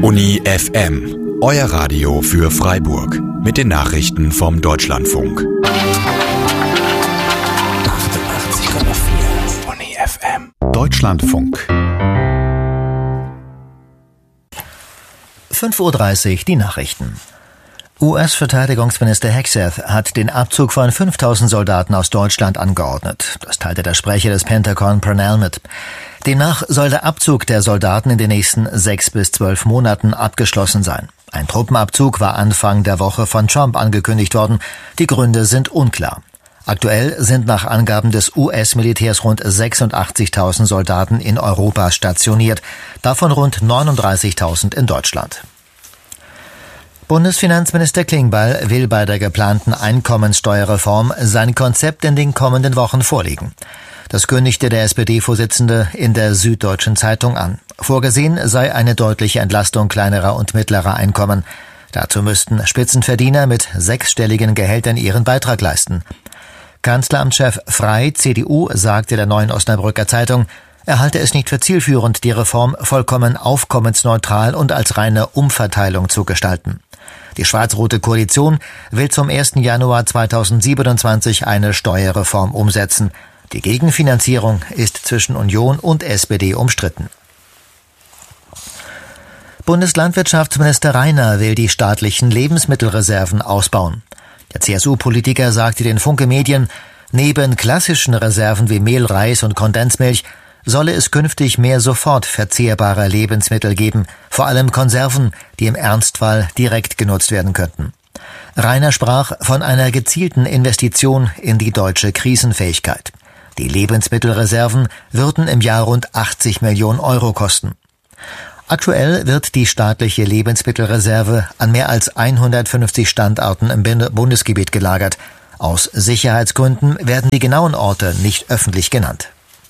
Uni FM, euer Radio für Freiburg. Mit den Nachrichten vom Deutschlandfunk. 88,4 Uni FM. Deutschlandfunk. 5:30 Uhr die Nachrichten. US-Verteidigungsminister Hegseth hat den Abzug von 5.000 Soldaten aus Deutschland angeordnet. Das teilte der Sprecher des Pentagon Purnell mit. Demnach soll der Abzug der Soldaten in den nächsten 6 bis 12 Monaten abgeschlossen sein. Ein Truppenabzug war Anfang der Woche von Trump angekündigt worden. Die Gründe sind unklar. Aktuell sind nach Angaben des US-Militärs rund 86.000 Soldaten in Europa stationiert, davon rund 39.000 in Deutschland. Bundesfinanzminister Klingbeil will bei der geplanten Einkommenssteuerreform sein Konzept in den kommenden Wochen vorlegen. Das kündigte der SPD-Vorsitzende in der Süddeutschen Zeitung an. Vorgesehen sei eine deutliche Entlastung kleinerer und mittlerer Einkommen. Dazu müssten Spitzenverdiener mit 6-stelligen Gehältern ihren Beitrag leisten. Kanzleramtschef Frey, CDU, sagte der Neuen Osnabrücker Zeitung, er halte es nicht für zielführend, die Reform vollkommen aufkommensneutral und als reine Umverteilung zu gestalten. Die schwarz-rote Koalition will zum 1. Januar 2027 eine Steuerreform umsetzen. Die Gegenfinanzierung ist zwischen Union und SPD umstritten. Bundeslandwirtschaftsminister Rainer will die staatlichen Lebensmittelreserven ausbauen. Der CSU-Politiker sagte den Funke Medien, neben klassischen Reserven wie Mehl, Reis und Kondensmilch solle es künftig mehr sofort verzehrbare Lebensmittel geben, vor allem Konserven, die im Ernstfall direkt genutzt werden könnten. Rainer sprach von einer gezielten Investition in die deutsche Krisenfähigkeit. Die Lebensmittelreserven würden im Jahr rund 80 Millionen Euro kosten. Aktuell wird die staatliche Lebensmittelreserve an mehr als 150 Standorten im Bundesgebiet gelagert. Aus Sicherheitsgründen werden die genauen Orte nicht öffentlich genannt.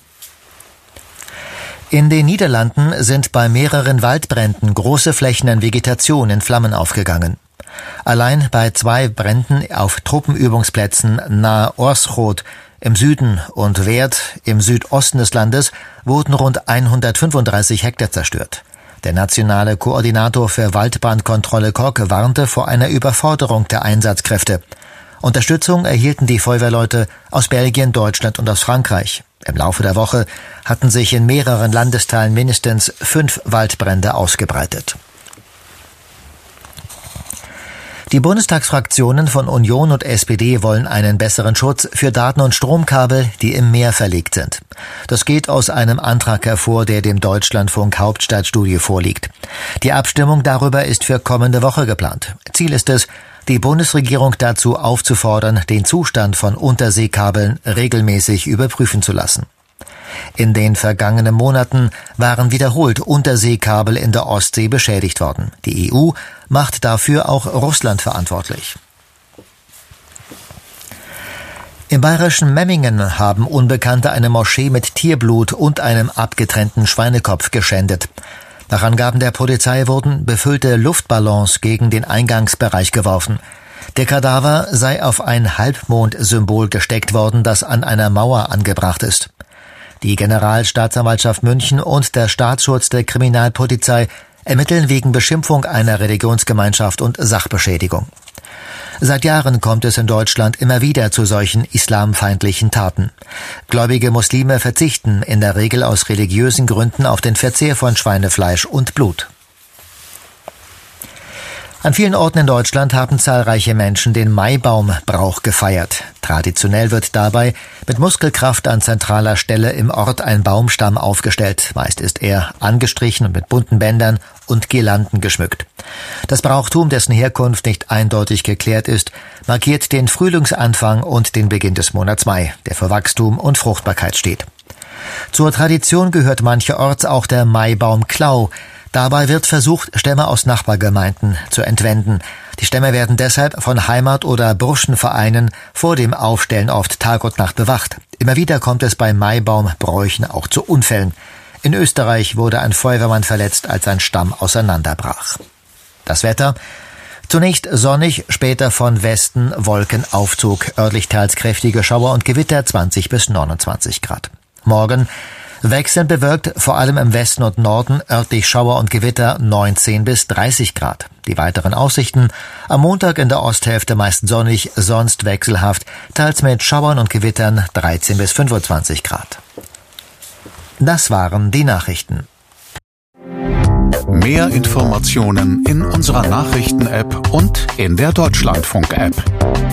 In den Niederlanden sind bei mehreren Waldbränden große Flächen an Vegetation in Flammen aufgegangen. Allein bei 2 Bränden auf Truppenübungsplätzen nahe Orsrood im Süden und Weert im Südosten des Landes wurden rund 135 Hektar zerstört. Der nationale Koordinator für Waldbrandkontrolle Kok warnte vor einer Überforderung der Einsatzkräfte. Unterstützung erhielten die Feuerwehrleute aus Belgien, Deutschland und aus Frankreich. Im Laufe der Woche hatten sich in mehreren Landesteilen mindestens 5 Waldbrände ausgebreitet. Die Bundestagsfraktionen von Union und SPD wollen einen besseren Schutz für Daten- und Stromkabel, die im Meer verlegt sind. Das geht aus einem Antrag hervor, der dem Deutschlandfunk Hauptstadtstudio vorliegt. Die Abstimmung darüber ist für kommende Woche geplant. Ziel ist es, die Bundesregierung dazu aufzufordern, den Zustand von Unterseekabeln regelmäßig überprüfen zu lassen. In den vergangenen Monaten waren wiederholt Unterseekabel in der Ostsee beschädigt worden. Die EU macht dafür auch Russland verantwortlich. Im bayerischen Memmingen haben Unbekannte eine Moschee mit Tierblut und einem abgetrennten Schweinekopf geschändet. Nach Angaben der Polizei wurden befüllte Luftballons gegen den Eingangsbereich geworfen. Der Kadaver sei auf ein Halbmond-Symbol gesteckt worden, das an einer Mauer angebracht ist. Die Generalstaatsanwaltschaft München und der Staatsschutz der Kriminalpolizei ermitteln wegen Beschimpfung einer Religionsgemeinschaft und Sachbeschädigung. Seit Jahren kommt es in Deutschland immer wieder zu solchen islamfeindlichen Taten. Gläubige Muslime verzichten in der Regel aus religiösen Gründen auf den Verzehr von Schweinefleisch und Blut. An vielen Orten in Deutschland haben zahlreiche Menschen den Maibaumbrauch gefeiert. Traditionell wird dabei mit Muskelkraft an zentraler Stelle im Ort ein Baumstamm aufgestellt. Meist ist er angestrichen und mit bunten Bändern und Girlanden geschmückt. Das Brauchtum, dessen Herkunft nicht eindeutig geklärt ist, markiert den Frühlingsanfang und den Beginn des Monats Mai, der für Wachstum und Fruchtbarkeit steht. Zur Tradition gehört mancherorts auch der Maibaumklau. Dabei wird versucht, Stämme aus Nachbargemeinden zu entwenden. Die Stämme werden deshalb von Heimat- oder Burschenvereinen vor dem Aufstellen oft Tag und Nacht bewacht. Immer wieder kommt es bei Maibaumbräuchen auch zu Unfällen. In Österreich wurde ein Feuerwehrmann verletzt, als ein Stamm auseinanderbrach. Das Wetter: zunächst sonnig, später von Westen Wolkenaufzug, örtlich teils kräftige Schauer und Gewitter, 20 bis 29 Grad. Morgen Wechselnd bewölkt, vor allem im Westen und Norden, örtlich Schauer und Gewitter 19 bis 30 Grad. Die weiteren Aussichten: am Montag in der Osthälfte meist sonnig, sonst wechselhaft, teils mit Schauern und Gewittern 13 bis 25 Grad. Das waren die Nachrichten. Mehr Informationen in unserer Nachrichten-App und in der Deutschlandfunk-App.